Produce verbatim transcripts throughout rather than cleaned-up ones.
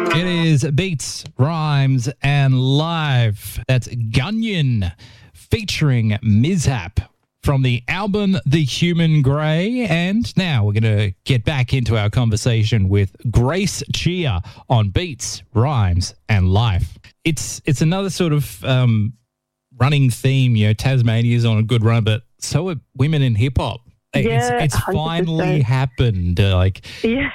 It is Beats, Rhymes, and Live. That's Gunyon featuring Mishap from the album The Human Grey. And now we're going to get back into our conversation with Grace Chia on Beats, Rhymes, and Life. It's it's another sort of um, running theme. You know, Tasmania's on a good run, but so are women in hip-hop. Yeah, it's, it's finally happened. Uh, like, yeah.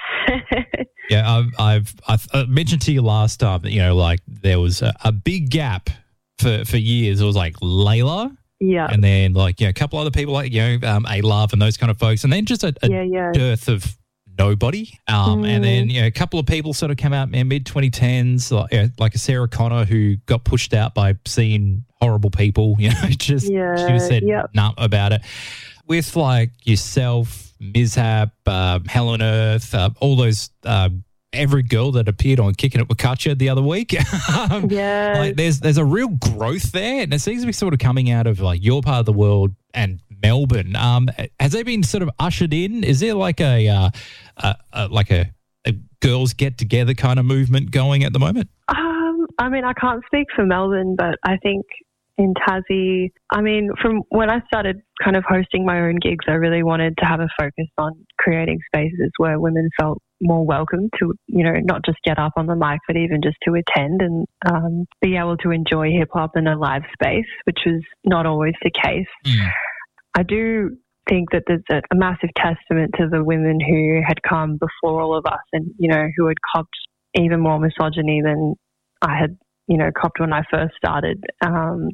Yeah, I've, I've I've uh, mentioned to you last time that, you know, like there was a, a big gap for, for years. It was like Layla, yeah, and then like, you know, a couple other people like, you know, um, A-Love and those kind of folks, and then just a, a yeah, yeah. dearth of nobody. Um, Mm. And then, you know, a couple of people sort of come out in mid twenty tens, like, you know, like a Sarah Connor who got pushed out by seeing horrible people. You know, just Yeah, she just said yep. nah about it. With like yourself, Mishap, uh, Helen Earth, uh, all those, uh, every girl that appeared on Kicking It with Katja the other week. um, Yeah. like there's there's a real growth there, and it seems to be sort of coming out of like your part of the world and Melbourne. Um, has they been sort of ushered in? Is there like a, uh, a, a like a, a girls get together kind of movement going at the moment? Um, I mean, I can't speak for Melbourne, but I think in Tassie, I mean, from when I started kind of hosting my own gigs, I really wanted to have a focus on creating spaces where women felt more welcome to, you know, not just get up on the mic, but even just to attend and um, be able to enjoy hip-hop in a live space, which was not always the case. Mm. I do think that there's a, a massive testament to the women who had come before all of us and, you know, who had copped even more misogyny than I had, you know, copped when I first started. Um,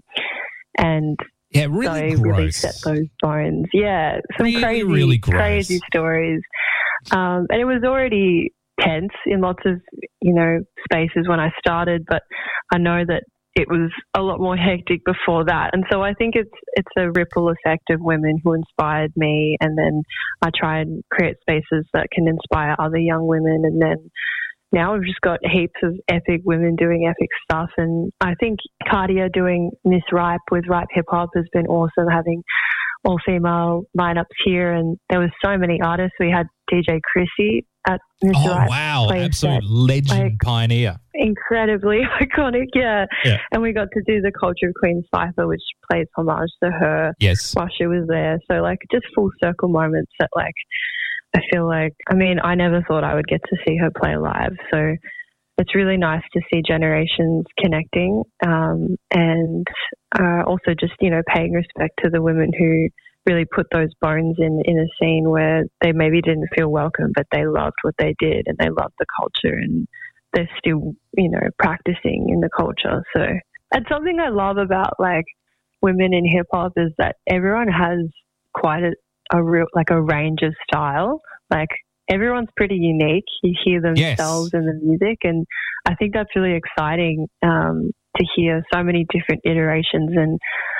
and Yeah, really they gross. really set those bones. Yeah, some Really, crazy, really gross. crazy stories. Um, and it was already tense in lots of, you know, spaces when I started, but I know that it was a lot more hectic before that. And so I think it's it's a ripple effect of women who inspired me, and then I try and create spaces that can inspire other young women, and then now we've just got heaps of epic women doing epic stuff. And I think Cardia doing Miss Ripe with Ripe Hip Hop has been awesome, having all female lineups here. And there was so many artists. We had D J Chrissy at Miss Oh, Ripe. wow. played Absolute set. legend Like, pioneer. Incredibly iconic, yeah. Yeah. And we got to do the Culture of Queen Cypher, which plays homage to her Yes. while she was there. So, like, just full circle moments that, like, I feel like, I mean, I never thought I would get to see her play live. So it's really nice to see generations connecting, um, and uh, also just, you know, paying respect to the women who really put those bones in, in a scene where they maybe didn't feel welcome, but they loved what they did and they loved the culture, and they're still, you know, practicing in the culture. So it's something I love about, like, women in hip hop is that everyone has quite a, a real, like a range of style. Like, everyone's pretty unique. You hear themselves Yes. in the music, and I think that's really exciting um, to hear so many different iterations and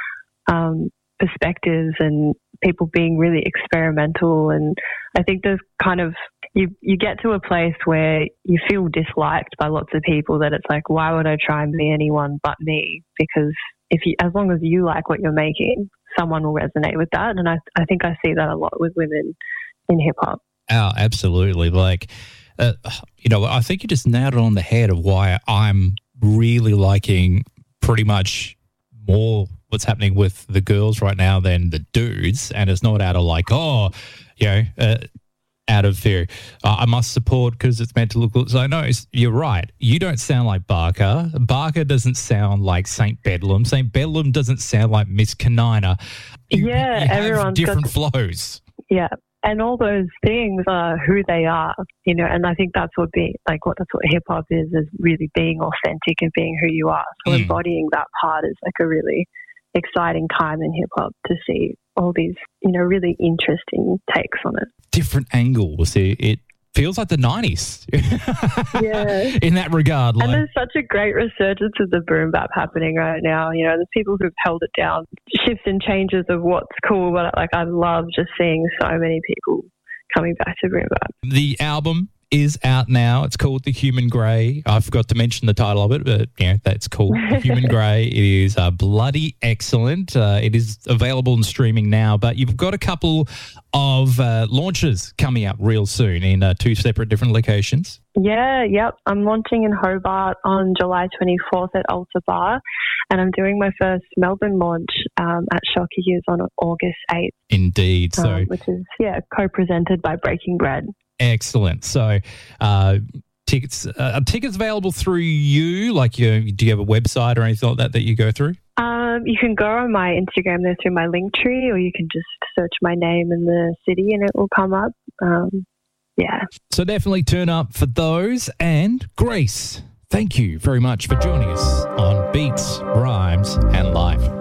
um, perspectives, and people being really experimental. And I think there's kind of, you you get to a place where you feel disliked by lots of people, that it's like, why would I try and be anyone but me? Because if you, as long as you like what you're making, someone will resonate with that. And I I think I see that a lot with women in hip hop. Oh, absolutely. Like, uh, you know, I think you just nailed it on the head of why I'm really liking pretty much more what's happening with the girls right now than the dudes. And it's not out of like, oh, you know, uh, out of fear. Uh, I must support because it's meant to look good. So, no, it's, you're right. You don't sound like Barker. Barker doesn't sound like Saint Bedlam. Saint Bedlam doesn't sound like Miss Kanina. You, Yeah, you have everyone's different got- flows. Yeah. And all those things are who they are, you know, and I think that's what being, like, what, that's what hip hop is, is really being authentic and being who you are. So Mm. embodying that part is like a really exciting time in hip hop to see all these, you know, really interesting takes on it. Different angles. It, it feels like the nineties. Yeah. In that regard. Like, And there's such a great resurgence of the boom bap happening right now. You know, there's people who've held it down, shifts and changes of what's cool. But, like, I love just seeing so many people coming back to boom bap. the album is out now. It's called The Human Grey. I forgot to mention the title of it, but yeah, that's called The Human Grey. It is uh, bloody excellent. Uh, it is available and streaming now, but you've got a couple of uh, launches coming up real soon in uh, two separate different locations. Yeah, yep. I'm launching in Hobart on July twenty-fourth at Alta Bar, and I'm doing my first Melbourne launch um, at Shocky Hughes on August eighth. Indeed. So, um, which is, yeah, co-presented by Breaking Bread. Excellent. So, uh, tickets uh, are tickets available through you? Like, you, do you have a website or anything like that that you go through? Um, you can go on my Instagram there through my link tree, or you can just search my name in the city and it will come up. Um, yeah. So definitely turn up for those. And Grace, thank you very much for joining us on Beats, Rhymes and Life.